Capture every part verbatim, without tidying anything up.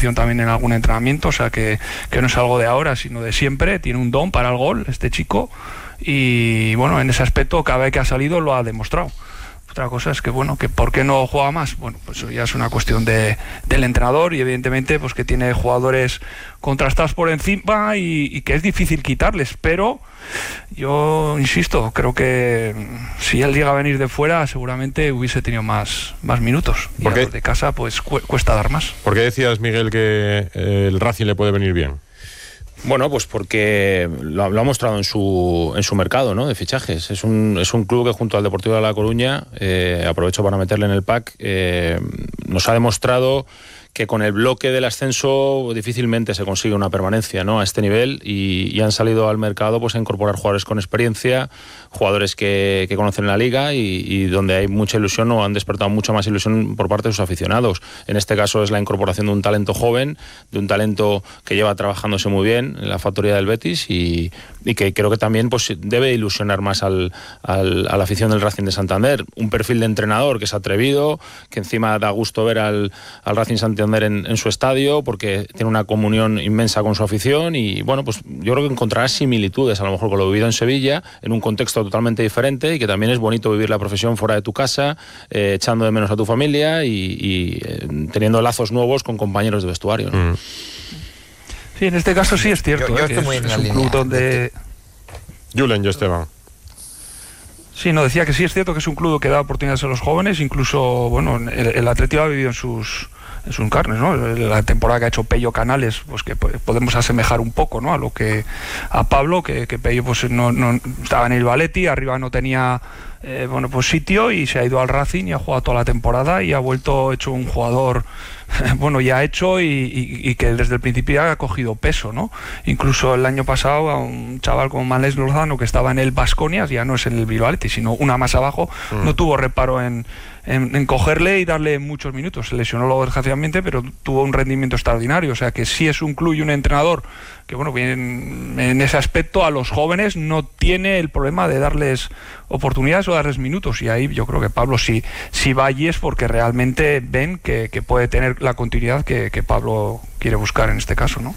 competición también en algún entrenamiento, o sea que, que no es algo de ahora, sino de siempre. Tiene un don para el gol este chico y bueno, en ese aspecto cada vez que ha salido lo ha demostrado. Otra cosa es que, bueno, que ¿por qué no juega más? Bueno, pues eso ya es una cuestión de, del entrenador y evidentemente pues que tiene jugadores contrastados por encima y, y que es difícil quitarles, pero yo insisto, creo que si él llega a venir de fuera seguramente hubiese tenido más, más minutos y a los de casa pues cu- cuesta dar más. ¿Por qué decías, Miguel, que eh, el Racing le puede venir bien? Bueno, pues porque lo, lo ha mostrado en su en su mercado, ¿no?, de fichajes. Es un, es un club que junto al Deportivo de La Coruña, eh, aprovecho para meterle en el pack, eh, nos ha demostrado que con el bloque del ascenso difícilmente se consigue una permanencia, ¿no?, a este nivel y, y han salido al mercado pues a incorporar jugadores con experiencia, jugadores que, que conocen la liga y, y donde hay mucha ilusión o han despertado mucha más ilusión por parte de sus aficionados. En este caso es la incorporación de un talento joven, de un talento que lleva trabajándose muy bien en la factoría del Betis y, y que creo que también pues debe ilusionar más al, al, a la afición del Racing de Santander. Un perfil de entrenador que es atrevido, que encima da gusto ver al, al Racing Santander En, en su estadio porque tiene una comunión inmensa con su afición y bueno, pues yo creo que encontrarás similitudes a lo mejor con lo vivido en Sevilla en un contexto totalmente diferente y que también es bonito vivir la profesión fuera de tu casa, eh, echando de menos a tu familia y, y eh, teniendo lazos nuevos con compañeros de vestuario, ¿no? Mm. Sí, en este caso sí es cierto, yo, yo eh, estoy que muy es, en es la un club línea donde... de que... Julen, yo Esteban. Sí, no, decía que sí es cierto que es un club que da oportunidades a los jóvenes, incluso, bueno, el, el Atleti ha vivido en sus... en sus carnes, ¿no? La temporada que ha hecho Pello Canales, pues que podemos asemejar un poco, ¿no?, a lo que a Pablo, que, que Pello pues no, no estaba en el Valetti, arriba no tenía eh, bueno, pues sitio y se ha ido al Racing y ha jugado toda la temporada y ha vuelto hecho un jugador bueno, ya hecho y, y, y que desde el principio ha cogido peso, ¿no? Incluso el año pasado a un chaval como Manles Lozano que estaba en el Baskonia, ya no es en el Bilbao Athletic, sino una más abajo, mm. no tuvo reparo en, en, en cogerle y darle muchos minutos. Se lesionó luego desgraciadamente, pero tuvo un rendimiento extraordinario. O sea que sí es un club y un entrenador que, bueno, bien, en ese aspecto a los jóvenes no tiene el problema de darles oportunidades o darles minutos, y ahí yo creo que Pablo si, si va allí es porque realmente ven que, que puede tener la continuidad que, que Pablo quiere buscar en este caso, ¿no?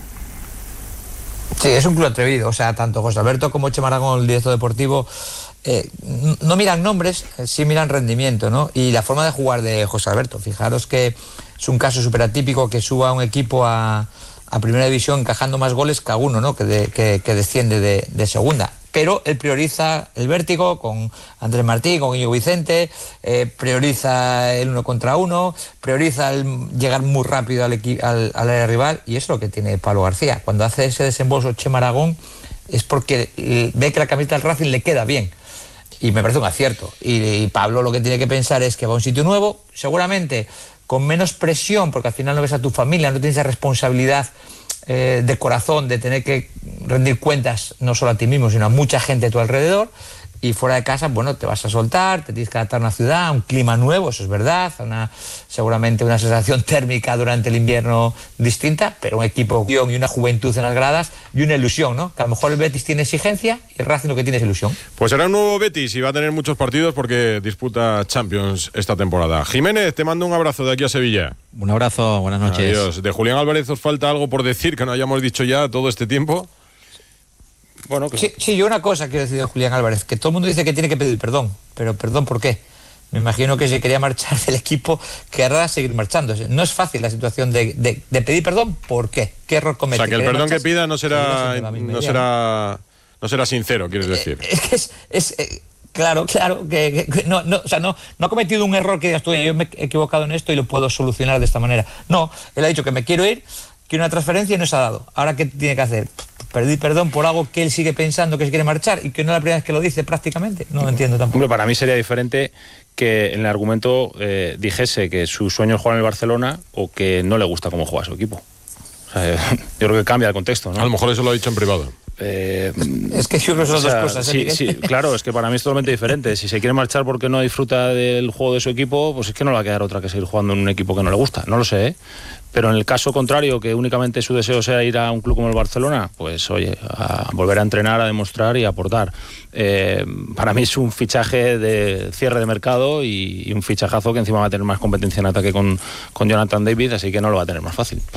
Sí, es un club atrevido, o sea, tanto José Alberto como Chema Aragón, el director deportivo, eh, no miran nombres, sí miran rendimiento, ¿no? Y la forma de jugar de José Alberto, fijaros que es un caso súper atípico que suba un equipo a, a primera división encajando más goles que alguno, ¿no?, que, de, que, que desciende de, de segunda. Pero él prioriza el vértigo con Andrés Martín, con Guillo Vicente, eh, prioriza el uno contra uno, prioriza el llegar muy rápido al, equi- al, al área rival, y eso es lo que tiene Pablo García. Cuando hace ese desembolso Chema Aragón es porque eh, ve que la camiseta del Racing le queda bien, y me parece un acierto. Y, y Pablo lo que tiene que pensar es que va a un sitio nuevo, seguramente con menos presión, porque al final no ves a tu familia, no tienes esa responsabilidad Eh, de corazón, de tener que rendir cuentas no solo a ti mismo, sino a mucha gente a tu alrededor, y fuera de casa, bueno, te vas a soltar, te tienes que adaptar a una ciudad, a un clima nuevo, eso es verdad, a una, seguramente una sensación térmica durante el invierno distinta, pero un equipo y una juventud en las gradas y una ilusión, ¿no? Que a lo mejor el Betis tiene exigencia y el Racing lo que tiene es ilusión. Pues será un nuevo Betis y va a tener muchos partidos porque disputa Champions esta temporada. Jiménez, te mando un abrazo de aquí a Sevilla. Un abrazo, buenas noches. Adiós. ¿De Julián Álvarez os falta algo por decir que no hayamos dicho ya todo este tiempo? Bueno, que... sí, sí, yo una cosa quiero decir de Julián Álvarez, que todo el mundo dice que tiene que pedir perdón, pero perdón, ¿por qué? Me imagino que si quería marchar del equipo, querrá seguir marchándose. No es fácil la situación de, de, de pedir perdón, ¿por qué? ¿Qué error comete? O sea, que el perdón marcharse? que pida no será, no será, no será sincero, quieres decir. Eh, es que es... es eh, Claro, claro, que, que no, no, o sea, no, no ha cometido un error que digas tú, yo me he equivocado en esto y lo puedo solucionar de esta manera. No, él ha dicho que me quiero ir, quiero una transferencia y no se ha dado. Ahora, ¿qué tiene que hacer? Pedir perdón por algo que él sigue pensando que se quiere marchar y que no es la primera vez que lo dice prácticamente. No lo entiendo tampoco. Hombre, para mí sería diferente que en el argumento eh, dijese que su sueño es jugar en el Barcelona o que no le gusta cómo juega su equipo. O sea, yo creo que cambia el contexto, ¿no? A lo mejor eso lo ha dicho en privado. Eh, es que yo creo que son o sea, dos cosas. Sí, ¿eh? sí, claro, es que para mí es totalmente diferente. Si se quiere marchar porque no disfruta del juego de su equipo, pues es que no le va a quedar otra que seguir jugando en un equipo que no le gusta. No lo sé, ¿eh? Pero en el caso contrario, que únicamente su deseo sea ir a un club como el Barcelona, pues oye, a volver a entrenar, a demostrar y a aportar. Eh, para mí es un fichaje de cierre de mercado y, y un fichajazo que encima va a tener más competencia en ataque con, con Jonathan David, así que no lo va a tener más fácil.